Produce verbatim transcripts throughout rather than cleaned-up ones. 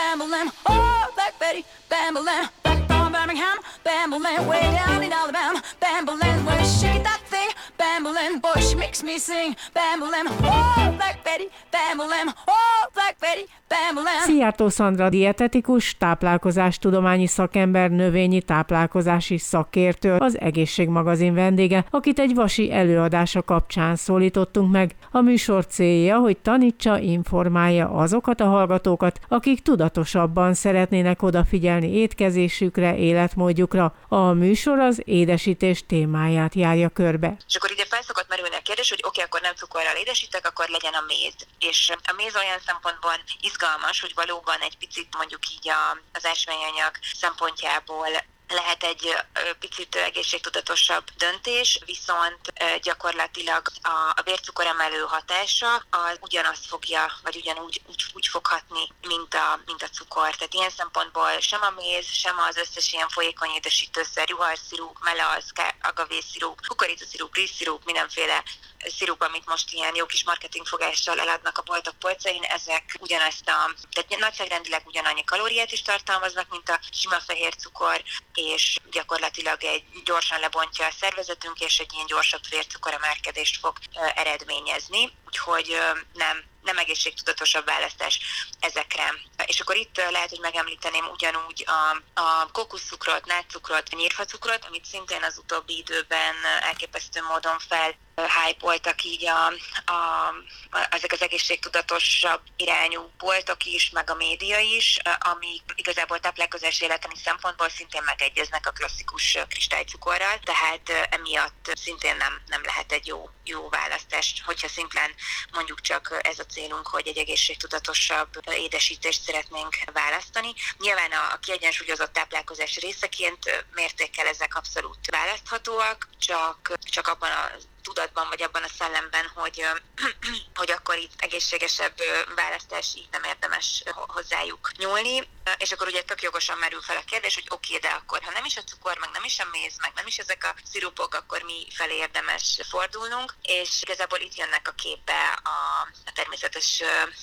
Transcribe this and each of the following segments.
Bambolim, oh, Black Betty, Bambolim, back from Birmingham, Bambolim, way down in Alabama, Bambolim, when she shake that thing, Bambolim, boy, she makes me sing, Bambolim, oh, Black Betty, Bambolim, oh, Black Betty, Bambolim. Szijjártó Szandra dietetikus, táplálkozástudományi szakember, növényi táplálkozási szakértő, az Egészségmagazin vendége, akit egy vasi előadása kapcsán szólítottunk meg. A műsor célja, hogy tanítsa, informálja azokat a hallgatókat, akik tudatosabban szeretnének odafigyelni étkezésükre, életmódjukra. A műsor az édesítés témáját járja körbe. És akkor ide fel szokott merülni a kérdés, hogy oké, okay, akkor nem cukorral édesítek, akkor legyen a méz. És a méz olyan szempontból izgalmas, hogy valóban egy picit mondjuk így az ásványanyag szempontjából lehet egy picit egészségtudatosabb döntés, viszont gyakorlatilag a vércukoremelő hatása az ugyanazt fogja, vagy ugyanúgy úgy, úgy fog hatni, mint a, mint a cukor. Tehát ilyen szempontból sem a méz, sem az összes ilyen folyékony édesítőszer, juharszirup, melaz, agavészirup, kukoricaszirup, rizszirup, mindenféle szirup, amit most ilyen jó kis marketingfogással eladnak a boltok polcain, ezek ugyanazt a, tehát nagyságrendileg ugyanannyi kalóriát is tartalmaznak, mint a sima fehér cukor, és gyakorlatilag egy gyorsan lebontja a szervezetünk, és egy ilyen gyorsabb vércukoremelkedést fog eredményezni, úgyhogy nem nem egészségtudatosabb választás ezekre. És akkor itt lehet, hogy megemlíteném ugyanúgy a, a kókuszcukrot, nátscukrot, nyírfacukrot, amit szintén az utóbbi időben elképesztő módon fel hype-oltak így a, a, a, ezek az egészségtudatosabb irányú boltok is, meg a média is, amik igazából táplálkozási életeni szempontból szintén megegyeznek a klasszikus kristálycukorral, tehát emiatt szintén nem, nem lehet egy jó, jó választás, hogyha szimplán mondjuk csak ez a célunk, hogy egy egészségtudatosabb édesítést szeretnénk választani. Nyilván a, a kiegyensúlyozott táplálkozás részeként mértékkel ezek abszolút választhatóak, csak, csak abban a tudatban, vagy abban a szellemben, hogy, hogy akkor itt egészségesebb választás, így nem érdemes hozzájuk nyúlni. És akkor ugye tök jogosan merül fel a kérdés, hogy oké, okay, de akkor ha nem is a cukor, meg nem is a méz, meg nem is ezek a szirupok, akkor mi felé érdemes fordulnunk. És igazából itt jönnek a képbe a, a természetes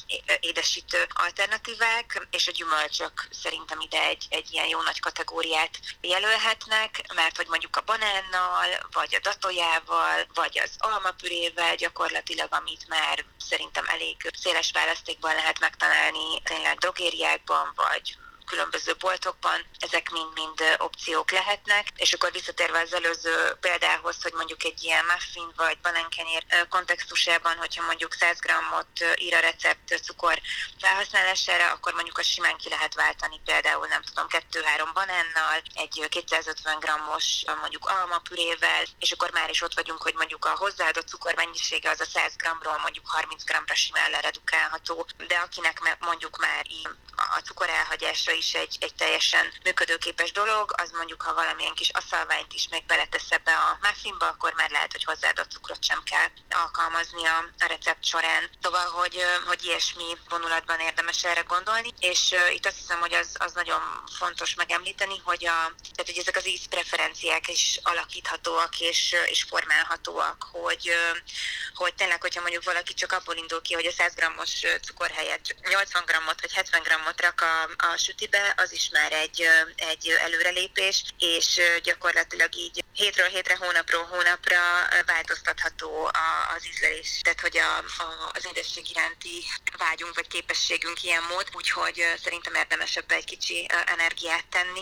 édesítő alternatívák, és a gyümölcsök szerintem ide egy, egy ilyen jó nagy kategóriát jelölhetnek, mert hogy mondjuk a banánnal, vagy a datójával, vagy az almapürével gyakorlatilag, amit már szerintem elég széles választékban lehet megtalálni, tényleg drogériákban, vagy különböző boltokban, ezek mind-mind opciók lehetnek, és akkor visszatérve az előző példához, hogy mondjuk egy ilyen muffin vagy banánkenyér kontextusában, hogyha mondjuk száz grammot ír a recept cukor felhasználására, akkor mondjuk a simán ki lehet váltani például, nem tudom, kettő-három banánnal, egy kétszázötven grammos mondjuk almapürével, és akkor már is ott vagyunk, hogy mondjuk a hozzáadott cukor mennyisége az a száz grammról mondjuk harminc grammra simán leredukálható, de akinek mondjuk már a cukor elhagyásra is egy, egy teljesen működőképes dolog, az mondjuk, ha valamilyen kis aszalványt is még beletesz ebbe a muffinba, akkor már lehet, hogy hozzáadott cukrot sem kell alkalmazni a, a recept során. Szóval, hogy, hogy ilyesmi vonulatban érdemes erre gondolni, és uh, itt azt hiszem, hogy az, az nagyon fontos megemlíteni, hogy, a, tehát, hogy ezek az ízpreferenciák is alakíthatóak és, és formálhatóak, hogy, uh, hogy tényleg, hogyha mondjuk valaki csak abból indul ki, hogy a száz grammos cukor helyett nyolcvan grammot vagy hetven grammot rak a, a sütibe, az is már egy, egy előrelépés, és gyakorlatilag így hétről hétre, hónapról hónapra változtatható az ízlelés. Tehát, hogy a, a, az édesség iránti vágyunk vagy képességünk ilyen mód, úgyhogy szerintem érdemes ebbe egy kicsi energiát tenni,